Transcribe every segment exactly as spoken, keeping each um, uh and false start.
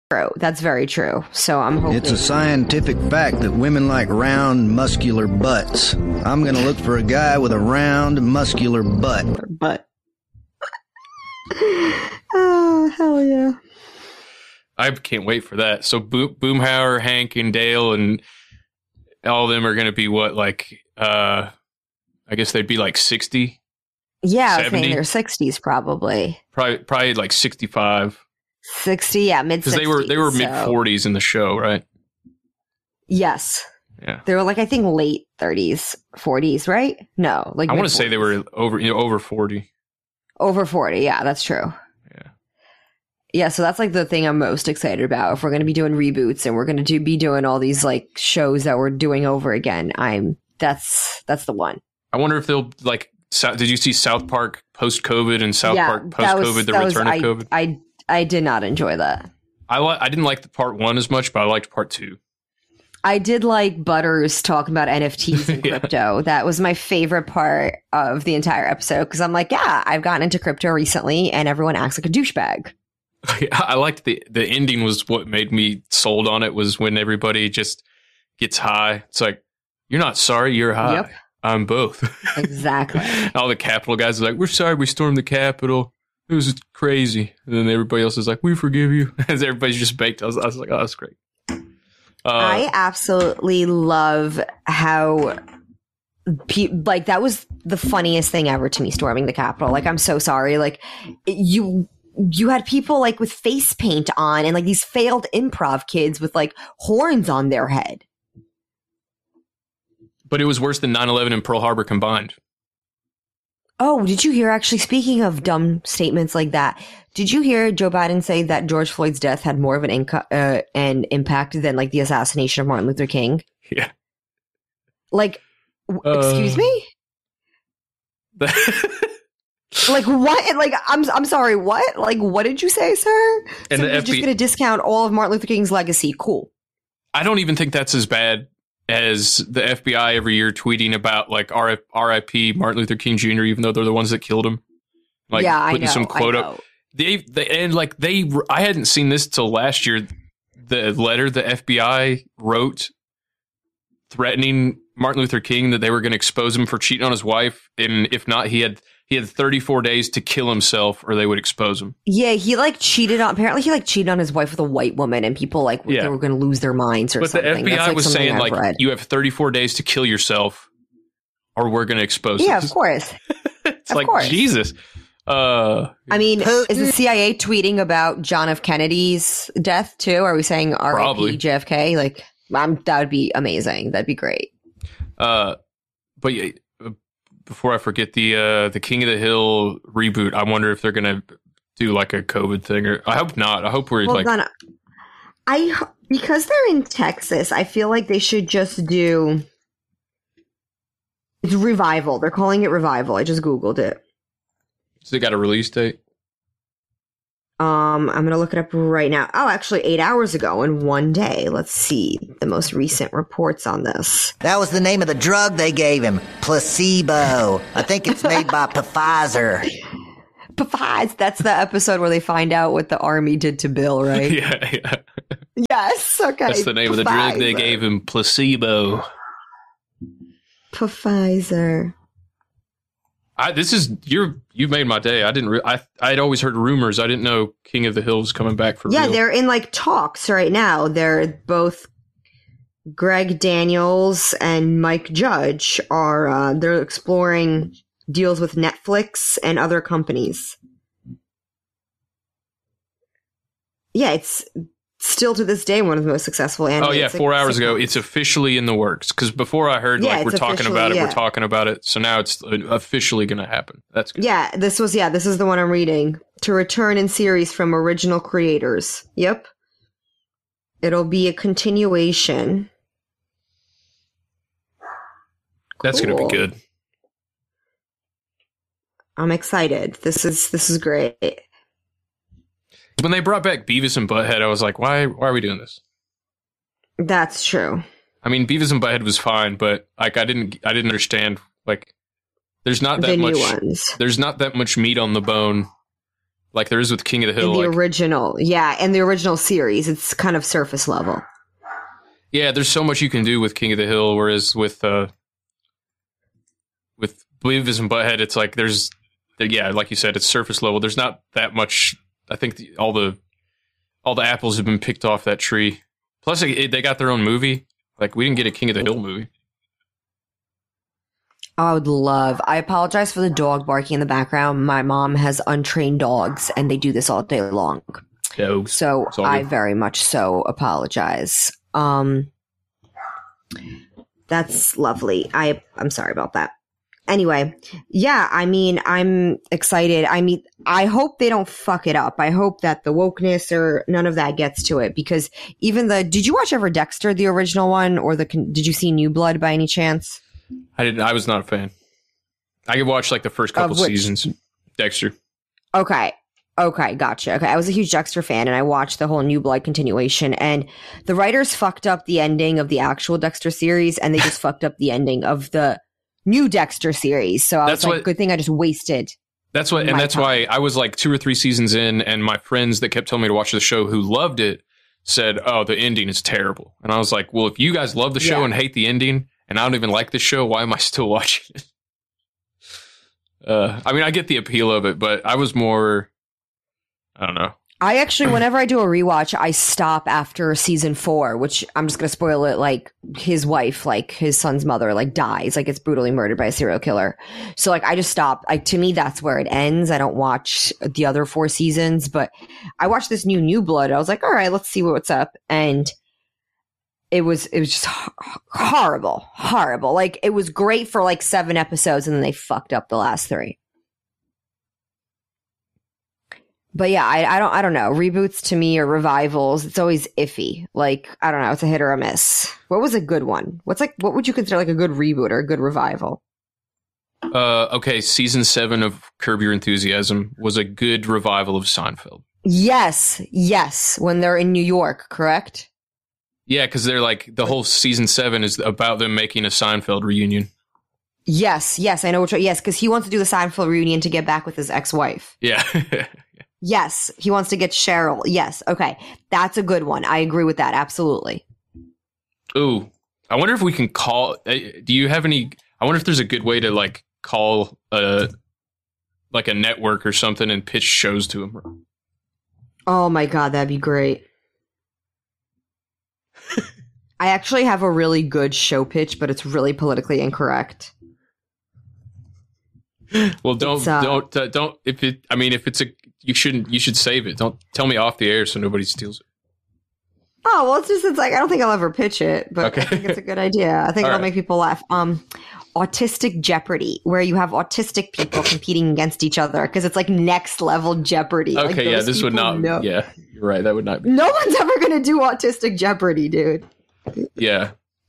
true. That's very true. So I'm hoping... It's a scientific fact that women like round, muscular butts. I'm going to look for a guy with a round, muscular butt. Butt. Oh, hell yeah. I can't wait for that. So Bo- Boomhauer, Hank, and Dale, and all of them are going to be what, like, uh, I guess they'd be like sixty? Yeah, I was saying their sixties probably. Probably, probably like sixty-five. sixty, yeah, mid sixties. Because they were, they were so. mid forties in the show, right? Yes. Yeah. They were like, I think late thirties, forties, right? No, like I want to say they were over, you know, over forty. Over forty, yeah, that's true. Yeah. Yeah, so that's like the thing I'm most excited about. If we're going to be doing reboots and we're going to do, be doing all these like shows that we're doing over again, I'm that's that's the one. I wonder if they'll like. Did you see South Park post COVID and South yeah, Park post COVID, the return was, of I, COVID? I I did not enjoy that. I li- I didn't like the part one as much, but I liked part two. I did like Butters talking about N F Ts and yeah. crypto. That was my favorite part of the entire episode because I'm like, yeah, I've gotten into crypto recently, and everyone acts like a douchebag. I liked the the ending was what made me sold on it. Was when everybody just gets high. It's like, you're not sorry, you're high. Yep. I'm both. Exactly. All the Capitol guys are like, we're sorry we stormed the Capitol. It was crazy. And then everybody else is like, we forgive you. As everybody's just baked. I was, I was like, oh, that's great. Uh, I absolutely love how, pe- like, that was the funniest thing ever to me, storming the Capitol. Like, I'm so sorry. Like, you... You had people like with face paint on and like these failed improv kids with like horns on their head. But it was worse than nine eleven and Pearl Harbor combined. Oh, did you hear, actually, speaking of dumb statements like that, did you hear Joe Biden say that George Floyd's death had more of an, inco- uh, an impact than like the assassination of Martin Luther King? Yeah. Like, w- Uh, excuse me? Like what? Like I'm I'm sorry. What? Like what did you say, sir? And so the you're F B- just going to discount all of Martin Luther King's legacy? Cool. I don't even think that's as bad as the F B I every year tweeting about like R I P Martin Luther King Junior, even though they're the ones that killed him. Like yeah, I putting know, some quote I know. up. They, they and like they, I hadn't seen this till last year. The letter the F B I wrote threatening Martin Luther King that they were going to expose him for cheating on his wife, and if not, he had. He had thirty-four days to kill himself or they would expose him. Yeah, he like cheated on, apparently he like cheated on his wife with a white woman and people like Yeah. they were going to lose their minds or But something. the F B I That's, like, was something saying I've like, read. you have thirty-four days to kill yourself or we're going to expose Yeah, this. of course. It's Of like, course. Jesus. Uh, I mean, is the C I A tweeting about John F. Kennedy's death too? Are we saying R I P Probably. J F K? Like, um, that would be amazing. That'd be great. uh, but yeah, before I forget the uh, the King of the Hill reboot, I wonder if they're going to do like a COVID thing or I hope not. I hope we're Hold like, on. I, because they're in Texas, I feel like they should just do, it's Revival. They're calling it Revival. I just Googled it. so they got a release date. Um, I'm going to look it up right now. Oh, actually, eight hours ago in one day. Let's see the most recent reports on this. That was the name of the drug they gave him. Placebo. I think it's made by Pfizer. Pfizer. That's the episode where they find out what the army did to Bill, right? yeah, yeah. Yes. Okay. That's the name of the drug they gave him. Placebo. Pfizer. I, this is you're you've made my day. I didn't. Re- I I'd always heard rumors. I didn't know King of the Hill was coming back for Yeah, real. they're in like talks right now. They're both Greg Daniels and Mike Judge are uh, they're exploring deals with Netflix and other companies. Yeah, it's still to this day one of the most successful anime. Oh yeah, It's four like hours ago. sitcoms. It's officially in the works. Because before I heard Yeah, like we're it's talking about it, officially, we're yeah. talking about it. So now it's officially going to happen. That's good. Yeah, this was yeah, this is the one I'm reading. To return in series from original creators. Yep. It'll be a continuation. That's going to Cool. be good. I'm excited. This is this is great. When they brought back Beavis and Butthead, I was like, why? Why are we doing this? That's true. I mean, Beavis and Butthead was fine, but like, I didn't. I didn't understand. Like, there's not that The much. new ones. There's not that much meat on the bone. like there is with King of the Hill. In the like, original, yeah, in the original series, it's kind of surface level. yeah, there's so much you can do with King of the Hill, whereas with uh, with Beavis and Butthead, it's like there's, yeah, like you said, it's surface level. There's not that much. I think the, all the all the apples have been picked off that tree. Plus, it, they got their own movie. Like, we didn't get a King of the Hill movie. I would love. I apologize for the dog barking in the background. My mom has untrained dogs, and they do this all day long. Dogs. So It's all I good. very much so apologize. Um, that's lovely. I I'm sorry about that. Anyway, yeah, I mean, I'm excited. I mean, I hope they don't fuck it up. I hope that the wokeness or none of that gets to it, because even the, did you watch ever Dexter, the original one, or the, did you see New Blood by any chance? I didn't. I was not a fan. I could watch like the first couple Of which? seasons. Dexter. Okay. Okay, gotcha. Okay, I was a huge Dexter fan, and I watched the whole New Blood continuation, and the writers fucked up the ending of the actual Dexter series, and they just fucked up the ending of the new Dexter series. So I That's was like, what- good thing I just wasted. That's what, and My that's time. why I was like two or three seasons in, and my friends that kept telling me to watch the show who loved it said, "Oh, the ending is terrible." And I was like, "Well, if you guys love the show Yeah. and hate the ending, and I don't even like the show, why am I still watching it?" Uh, I mean, I get the appeal of it, but I was more, I don't know. I actually, whenever I do a rewatch, I stop after season four, which I'm just going to spoil it. Like, his wife, like his son's mother, like dies, like gets brutally murdered by a serial killer. So like, I just stop. Like, to me, that's where it ends. I don't watch the other four seasons, but I watched this new New Blood. I was like, all right, let's see what's up. And it was, it was just h- horrible, horrible. Like, it was great for like seven episodes, and then they fucked up the last three. But yeah, I, I don't I don't know. Reboots to me or revivals, it's always iffy. Like, I don't know, it's a hit or a miss. What was a good one? What's like what would you consider like a good reboot or a good revival? Uh, okay, season seven of Curb Your Enthusiasm was a good revival of Seinfeld. Yes, yes. When they're in New York, correct? Yeah, because they're like the whole season seven is about them making a Seinfeld reunion. Yes, yes, I know which one. Yes, because he wants to do the Seinfeld reunion to get back with his ex-wife. Yeah. Yes, he wants to get Cheryl. Yes, okay. That's a good one. I agree with that. Absolutely. Ooh, I wonder if we can call. uh, Do you have any? I wonder if there's a good way to like call a like a network or something and pitch shows to them. Oh my God, that'd be great. I actually have a really good show pitch, but it's really politically incorrect. Well, don't It's, uh, don't uh, don't if it. I mean, if it's a, you shouldn't. You should save it. Don't tell me off the air so nobody steals it. Oh, well, it's just, it's like, I don't think I'll ever pitch it, but Okay. I think it's a good idea. I think All it'll right. make people laugh. Um, Autistic Jeopardy, where you have autistic people competing against each other, because it's like next level Jeopardy. Like, Okay, yeah, those this would people not. know- Yeah, you're right. That would not be. No one's ever going to do Autistic Jeopardy, dude. Yeah,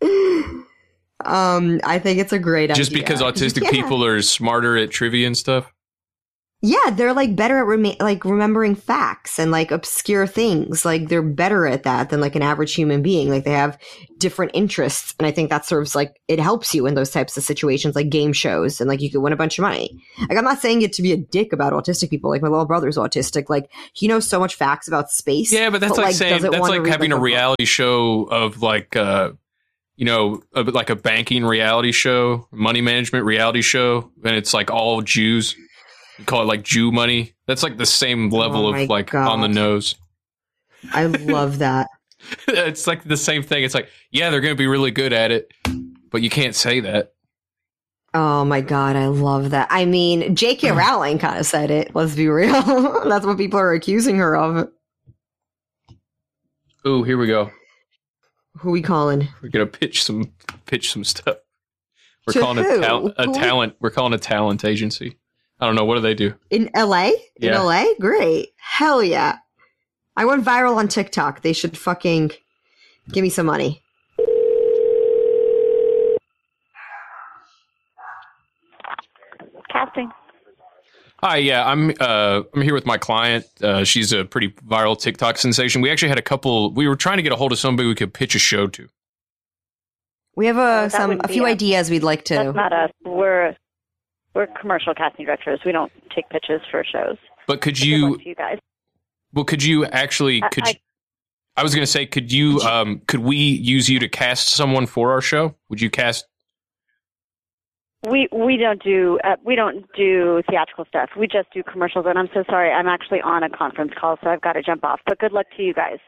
Um, I think it's a great just idea. because autistic Yeah. people are smarter at trivia and stuff. Yeah, they're like better at rema- like remembering facts and like obscure things. Like they're better at that than like an average human being. Like they have different interests, and I think that serves like it helps you in those types of situations, like game shows, and like you could win a bunch of money. Like I'm not saying it to be a dick about autistic people. Like my little brother's autistic. Like he knows so much facts about space. Yeah, but that's like, saying doesn't that's wanna like read, having a book. reality show of like uh you know a, like a banking reality show, money management reality show, and it's like all Jews. You call it like Jew money. That's like the same level Oh my of like God. on the nose. I love that. It's like the same thing. It's like, yeah, they're going to be really good at it, but you can't say that. Oh my God, I love that. I mean, J K Rowling kind of said it. Let's be real. That's what people are accusing her of. Ooh, here we go. Who we calling? We're going to pitch some pitch some stuff. We're To calling who? a, tal- a Who? talent. We're calling a talent agency. I don't know. What do they do? In L A? In Yeah. L A? Great. Hell yeah. I went viral on TikTok. They should fucking give me some money. Casting. Hi, yeah, I'm uh, I'm here with my client. Uh, she's a pretty viral TikTok sensation. We actually had a couple. We were trying to get a hold of somebody we could pitch a show to. We have Oh, a that some would a be few us. ideas we'd like to. That's not us. We're we're commercial casting directors. We don't take pitches for shows. But could Good you? luck to you guys. Well, could you actually? I- Could I- you, I was going to say, could you? Um, could we use you to cast someone for our show? Would you cast? We we don't do uh, we don't do theatrical stuff. We just do commercials. And I'm so sorry. I'm actually on a conference call, so I've got to jump off. But good luck to you guys.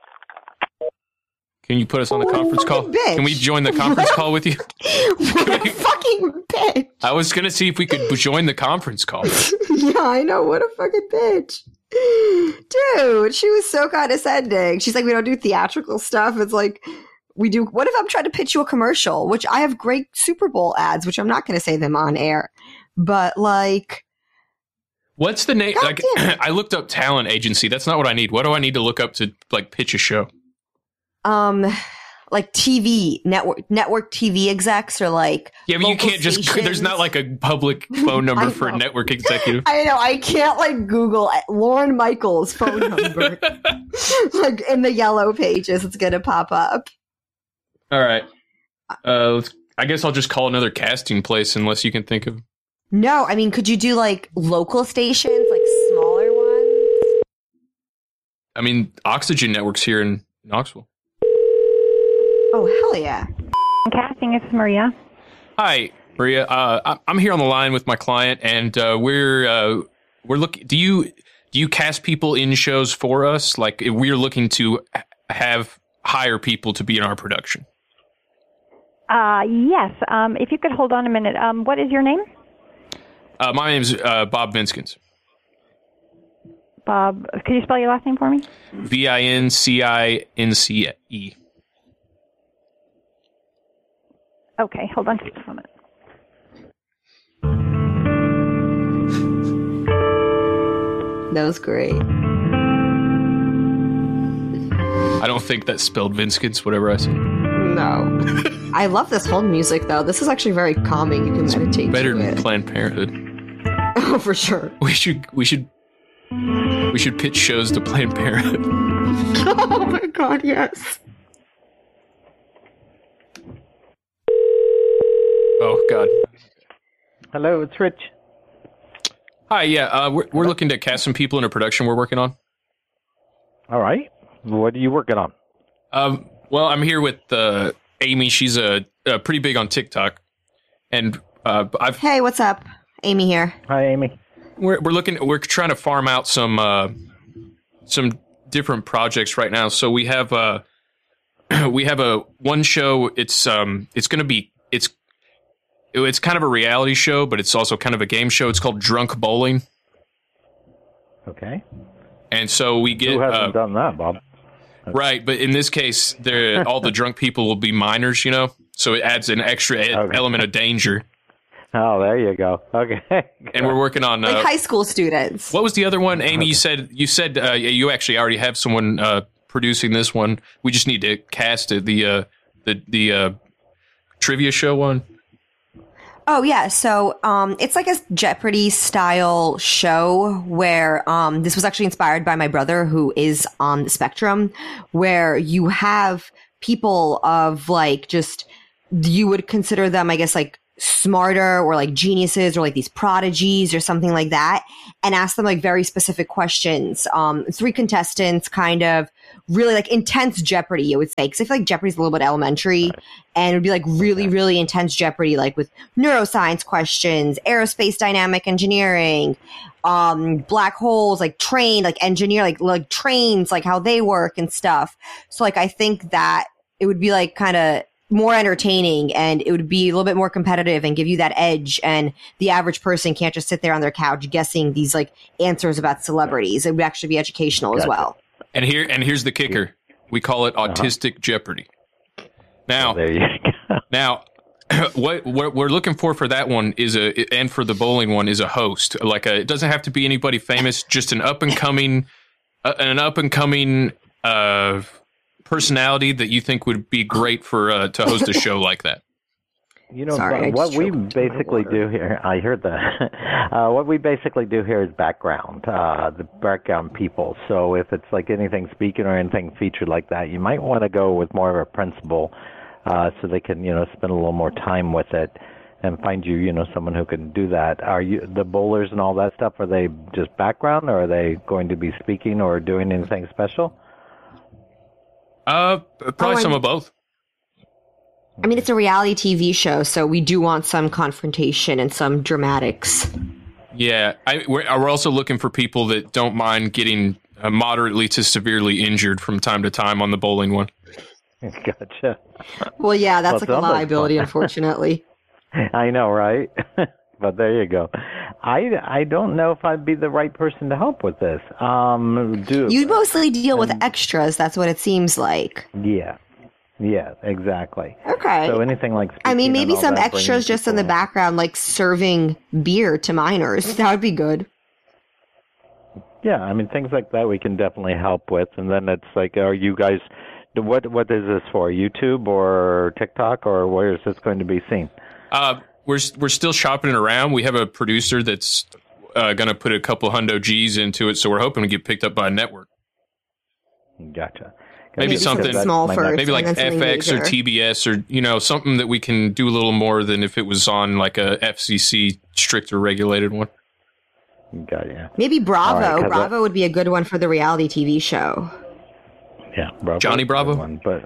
Can you put us on the conference call? bitch. Can we join the conference call with you? What a fucking bitch. I was going to see if we could join the conference call. Yeah, I know. What a fucking bitch. Dude, she was so condescending. She's like, we don't do theatrical stuff. It's like, we do. What if I'm trying to pitch you a commercial, which I have great Super Bowl ads, which I'm not going to say them on air. But like, What's the name? God Like, damn. I looked up talent agency. That's not what I need. What do I need to look up to like pitch a show? um, like T V network, network T V execs or like, Yeah, but you local can't just. stations. There's not like a public phone number I for a know. network executive. I know. I can't like Google Lauren Michaels' phone number. Like in the yellow pages, it's going to pop up. All right. Uh, let's, I guess I'll just call another casting place unless you can think of. No, I mean, could you do like local stations, like smaller ones? I mean, Oxygen Network's here in Knoxville. Oh, hell yeah. Casting, it's Maria. Hi, Maria. Uh, I- I'm here on the line with my client, and uh, we're uh, we're looking. Do you do you cast people in shows for us? Like, if we're looking to h- have hire people to be in our production. Uh, yes. Um, if you could hold on a minute. Um, what is your name? Uh, my name's uh, Bob Vinskins. Bob. Could you spell your last name for me? V I N C I N C E. Okay, hold on just a moment. That was great. I don't think that's spelled Vinskins, whatever I said. No. I love this whole music, though. This is actually very calming. You can meditate Better to than it. Planned Parenthood. Oh, for sure. We should we should we should pitch shows to Planned Parenthood. Oh, my God, yes. Oh God. Hello, it's Rich. Hi, yeah, uh, we're we're looking to cast some people in a production we're working on. All right. What are you working on? Um, well, I'm here with uh, Amy. She's a, uh pretty big on TikTok, and uh, I've Hey, what's up? Amy here. Hi, Amy. we're we're looking we're trying to farm out some uh, some different projects right now. So we have uh we have a one show. It's um it's going to be it's it's kind of a reality show, but it's also kind of a game show. It's called Drunk Bowling, Okay. and so we get Who hasn't uh, done that, Bob? right. But in this case, they're all the drunk people will be minors, you know. So it adds an extra e- Okay. element of danger. Oh, there you go. Okay. And we're working on Like uh, high school students. what was the other one, Amy? You said you said uh, yeah, you actually already have someone uh, producing this one. We just need to cast it. The uh, the the uh, trivia show one. Oh yeah, so um, it's like a Jeopardy style show where um, this was actually inspired by my brother who is on the spectrum, where you have people of like just you would consider them, I guess, like smarter or like geniuses or like these prodigies or something like that, and ask them like very specific questions. Um, three contestants, kind of really like intense Jeopardy, I would say, because I feel like Jeopardy's a little bit elementary, and it would be like really, really intense Jeopardy, like with neuroscience questions, aerospace dynamic engineering, um, black holes, like train, like engineer, like like trains, like how they work and stuff. So like I think that it would be like kind of more entertaining, and it would be a little bit more competitive and give you that edge, and the average person can't just sit there on their couch guessing these like answers about celebrities. It would actually be educational as Gotcha. well. And here and here's the kicker. We call it autistic Jeopardy. Now, There you go. now, what what we're looking for for that one is a and for the bowling one is a host. Like a, it doesn't have to be anybody famous. Just an up and coming, uh, an up and coming uh, personality that you think would be great for uh, to host a show like that. You know, Sorry, I what just we choked into my basically water. do here, I heard that. Uh, what we basically do here is background, uh, the background people. So if it's like anything speaking or anything featured like that, you might want to go with more of a principal, uh, so they can, you know, spend a little more time with it. and find you, you know, someone who can do that. Are you the bowlers and all that stuff? Are they just background, or are they going to be speaking or doing anything special? Uh, probably Oh, some I- of both. I mean, it's a reality T V show, so we do want some confrontation and some dramatics. Yeah, I, we're, we're also looking for people that don't mind getting uh, moderately to severely injured from time to time on the bowling one. Gotcha. Well, yeah, that's Well, like a sounds like liability, fun. unfortunately. I know, right? But there you go. I, I don't know if I'd be the right person to help with this. Um, do You mostly deal with extras. That's what it seems like. yeah, yeah, exactly. Okay. So anything like I mean, speaking maybe and all some that, bringing extras just in the people- background, like serving beer to minors. That would be good. Yeah, I mean things like that we can definitely help with. And then it's like, are you guys? What what is this for? YouTube or TikTok, or where is this going to be seen? Uh, we're we're still shopping it around. We have a producer that's uh, going to put a couple hundo G's into it, so we're hoping to get picked up by a network. Gotcha. Maybe Maybe something something small might first. not- Maybe like and then F something X or major. T B S, or you know, something that we can do a little more than if it was on like a F C C stricter regulated one. Got ya. Maybe Bravo. All right, 'cause Bravo would be a good one for the reality T V show. Yeah, Bravo. Johnny Bravo? One, but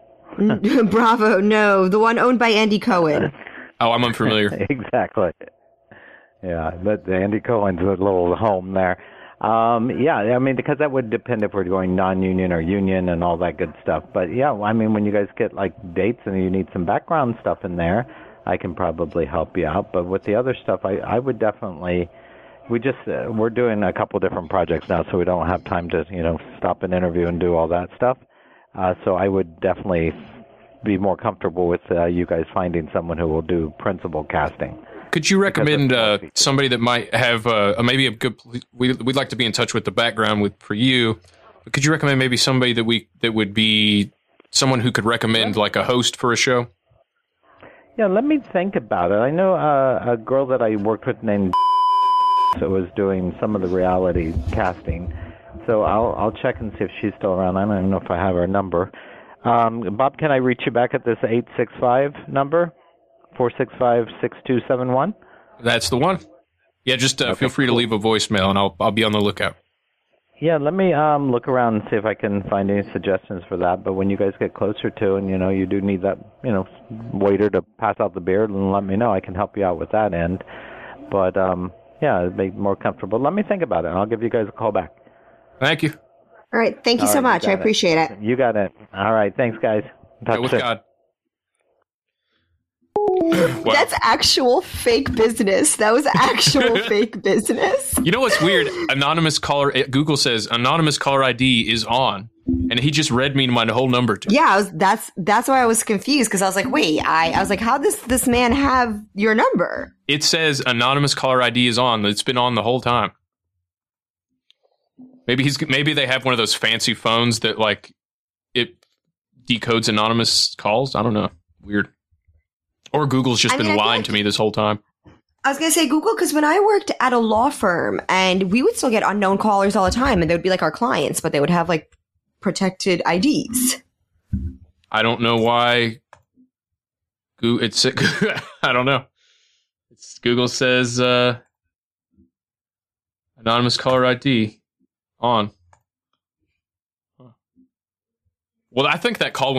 Bravo, no, the one owned by Andy Cohen. Oh, I'm unfamiliar. exactly. Yeah, but Andy Cohen's a little home there. Um, yeah, I mean, because that would depend if we're going non-union or union and all that good stuff. But yeah, I mean, when you guys get like dates and you need some background stuff in there, I can probably help you out. But with the other stuff, I, I would definitely. We just uh, we're doing a couple different projects now, so we don't have time to you know stop an interview and do all that stuff. Uh, so I would definitely be more comfortable with uh, you guys finding someone who will do principal casting. Could you recommend that's more uh, features. somebody that might have uh, maybe a good? We, we'd like to be in touch with the background with for you. But could you recommend maybe somebody that we that would be someone who could recommend like a host for a show? Yeah, let me think about it. I know uh, a girl that I worked with named that was doing some of the reality casting. So I'll I'll check and see if she's still around. I don't even know if I have her number. Um, Bob, can I reach you back at this eight six five number? four six five, six two seven one? That's the one. Yeah, just uh, Okay, feel free to cool. leave a voicemail, and I'll I'll be on the lookout. Yeah, let me um, look around and see if I can find any suggestions for that. But when you guys get closer to, and you know, you do need that, you know, waiter to pass out the beer, then let me know. I can help you out with that end. But um, yeah, it'd be more comfortable. Let me think about it, and I'll give you guys a call back. Thank you. All right, thank you All so right, you much. I got it. appreciate it. You got it. All right, thanks, guys. Talk Go with soon. God. Wow. That's actual fake business. That was actual fake business. You know what's weird? Anonymous caller. Google says anonymous caller I D is on, and he just read me my whole number to. Yeah, I was, that's that's why I was confused because I was like, wait, I, I was like, how does this man have your number? It says anonymous caller I D is on. It's been on the whole time. Maybe he's maybe they have one of those fancy phones that like it decodes anonymous calls. I don't know. Weird. Or Google's just I been mean, I feel lying like- to me this whole time. I was gonna say Google because when I worked at a law firm and we would still get unknown callers all the time, and they would be like our clients, but they would have like protected I Ds. I don't know why. Goo- It's I don't know. It's Google says uh, anonymous caller I D on. Huh. Well, I think that call